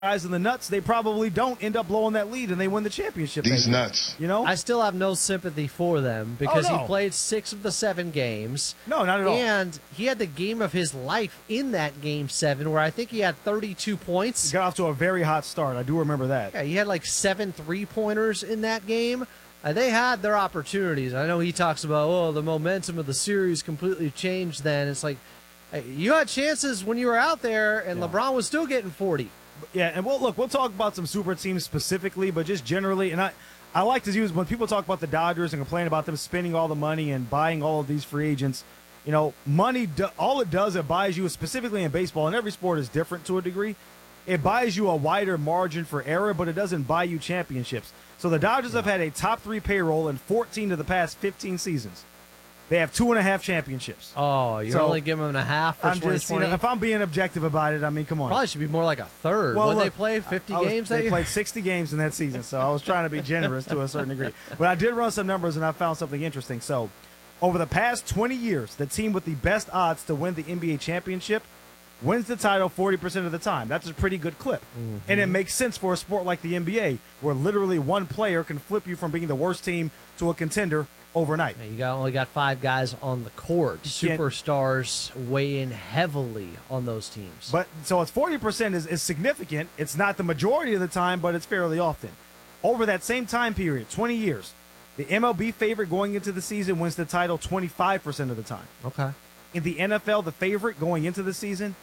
guys in the nuts, they probably don't end up blowing that lead and they win the championship. These maybe. nuts. You know? I still have no sympathy for them because no. he played 6 of the 7 games. No, not at all. And he had the game of his life in that game 7 where I think he had 32 points. He got off to a very hot start. I do remember that. Yeah, he had like 7 3-pointers in that game. They had their opportunities. I know he talks about, the momentum of the series completely changed then. It's like, hey, you had chances when you were out there, and LeBron was still getting 40. Yeah, and we'll talk about some super teams specifically, but just generally, and I like to use when people talk about the Dodgers and complain about them spending all the money and buying all of these free agents. You know, money, all it does, it buys you, specifically in baseball, and every sport is different to a degree, it buys you a wider margin for error, but it doesn't buy you championships. So the Dodgers have had a top 3 payroll in 14 of the past 15 seasons. They have 2.5 championships. Oh, you're only giving them a half for 2020? If I'm being objective about it, I mean, come on. Probably should be more like a third. Well, They play 50 games? They played 60 games in that season, so I was trying to be generous to a certain degree. But I did run some numbers, and I found something interesting. So over the past 20 years, the team with the best odds to win the NBA championship wins the title 40% of the time. That's a pretty good clip. Mm-hmm. And it makes sense for a sport like the NBA, where literally one player can flip you from being the worst team to a contender overnight. You only got 5 guys on the court. Superstars weigh in heavily on those teams. But so it's 40% is significant. It's not the majority of the time, but it's fairly often. Over that same time period, 20 years, the MLB favorite going into the season wins the title 25% of the time. Okay. In the NFL, the favorite going into the season,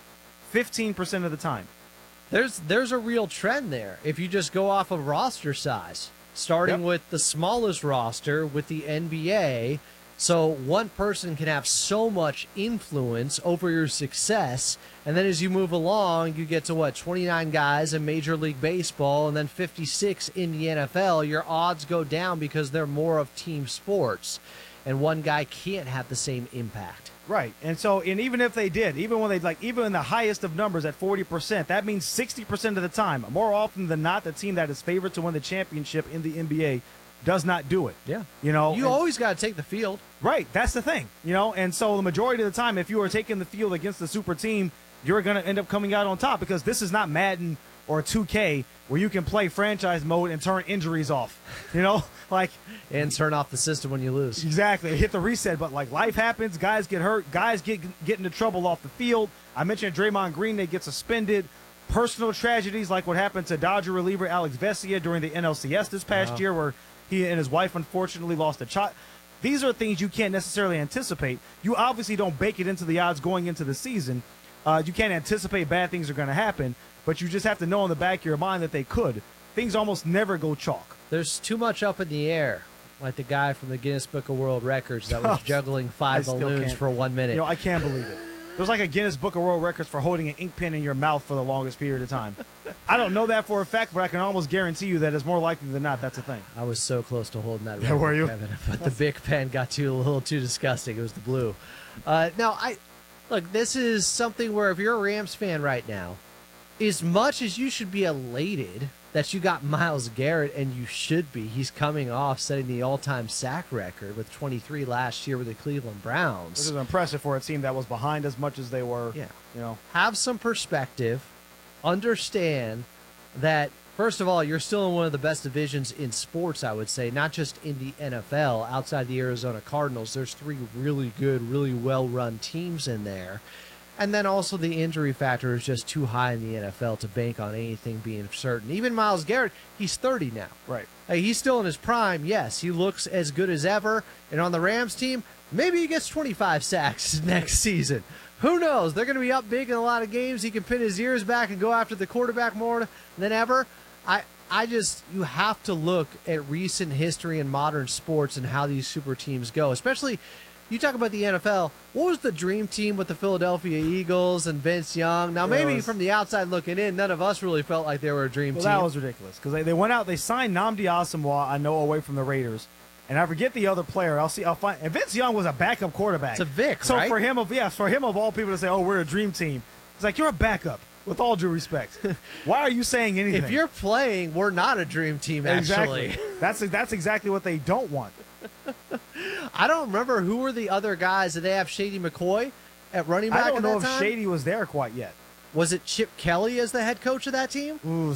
15% of the time. There's a real trend there. If you just go off of roster size, starting with the smallest roster with the NBA, so one person can have so much influence over your success, and then as you move along, you get to 29 guys in Major League Baseball and then 56 in the NFL. Your odds go down because they're more of team sports, and one guy can't have the same impact. Right. And so, and even if they did, even when even in the highest of numbers at 40%, that means 60% of the time, more often than not, the team that is favored to win the championship in the NBA does not do it. Yeah. You know, you always got to take the field. Right. That's the thing. You know, and so the majority of the time, if you are taking the field against the super team, you're going to end up coming out on top, because this is not Madden or 2K where you can play franchise mode and turn injuries off, you know, and turn off the system when you lose. Exactly. Hit the reset button. Like, life happens. Guys get hurt. Guys get into trouble off the field. I mentioned Draymond Green. They get suspended. Personal tragedies like what happened to Dodger reliever Alex Vesia during the NLCS this past year, where he and his wife unfortunately lost a child. These are things you can't necessarily anticipate. You obviously don't bake it into the odds going into the season. You can't anticipate bad things are going to happen, but you just have to know in the back of your mind that they could. Things almost never go chalk. There's too much up in the air, like the guy from the Guinness Book of World Records that was juggling 5 balloons for 1 minute. You know, I can't believe it. There's like a Guinness Book of World Records for holding an ink pen in your mouth for the longest period of time. I don't know that for a fact, but I can almost guarantee you that it's more likely than not that's a thing. I was so close to holding that. Yeah, were you? Kevin, but the Bic pen got a little too disgusting. It was the blue. Look, this is something where if you're a Rams fan right now, as much as you should be elated that you got Myles Garrett, and you should be. He's coming off setting the all-time sack record with 23 last year with the Cleveland Browns. Which is impressive for a team that was behind as much as they were. Yeah. You know, have some perspective. Understand that, first of all, you're still in one of the best divisions in sports, I would say, not just in the NFL. Outside the Arizona Cardinals, there's 3 really good, really well-run teams in there. And then also the injury factor is just too high in the NFL to bank on anything being certain. Even Myles Garrett, he's 30 now. Right. He's still in his prime. Yes, he looks as good as ever. And on the Rams team, maybe he gets 25 sacks next season. Who knows? They're going to be up big in a lot of games. He can pin his ears back and go after the quarterback more than ever. You have to look at recent history in modern sports and how these super teams go, especially. You talk about the NFL. What was the dream team with the Philadelphia Eagles and Vince Young? Now, maybe from the outside looking in, none of us really felt like they were a dream team. That was ridiculous because they went out, they signed Nnamdi Asomugha, I know, away from the Raiders, and I forget the other player. I'll find. And Vince Young was a backup quarterback. It's a Vic, so right? for him of all people to say, "Oh, we're a dream team," it's like you're a backup. With all due respect, why are you saying anything? If you're playing, we're not a dream team. Actually, exactly. That's exactly what they don't want. I don't remember who were the other guys. Did they have Shady McCoy at running back? I don't know if time? Shady was there quite yet. Was it Chip Kelly as the head coach of that team? Ooh,